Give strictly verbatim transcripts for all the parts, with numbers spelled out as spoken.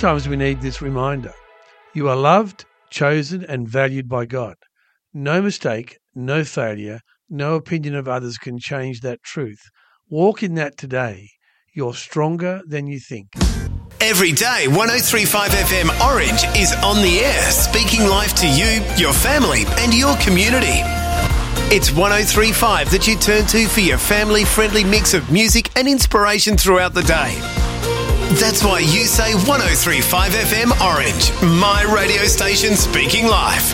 Sometimes we need this reminder. You are loved, chosen and valued by God. No mistake, no failure, no opinion of others can change that truth. Walk in that today. You're stronger than you think. Every day, one oh three point five F M Orange is on the air, speaking life to you, your family and your community. It's one oh three point five that you turn to for your family-friendly mix of music and inspiration throughout the day. That's why you say one oh three point five F M Orange, my radio station speaking life.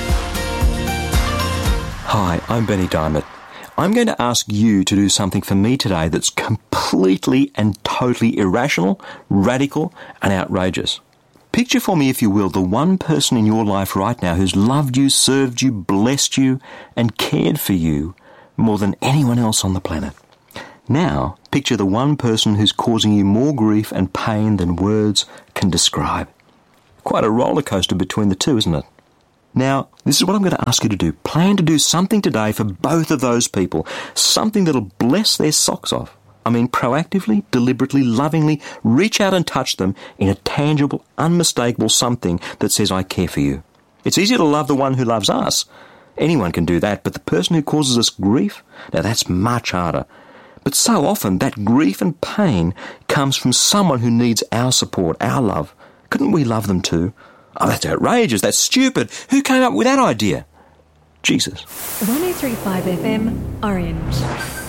Hi, I'm Benny Diamond. I'm going to ask you to do something for me today that's completely and totally irrational, radical and outrageous. Picture for me, if you will, the one person in your life right now who's loved you, served you, blessed you and cared for you more than anyone else on the planet. Now, picture the one person who's causing you more grief and pain than words can describe. Quite a roller coaster between the two, isn't it? Now, this is what I'm going to ask you to do. Plan to do something today for both of those people. Something that'll bless their socks off. I mean, proactively, deliberately, lovingly, reach out and touch them in a tangible, unmistakable something that says, I care for you. It's easier to love the one who loves us. Anyone can do that, but the person who causes us grief, now that's much harder. But so often, that grief and pain comes from someone who needs our support, our love. Couldn't we love them too? Oh, that's outrageous. That's stupid. Who came up with that idea? Jesus. one oh three point five F M, Orange.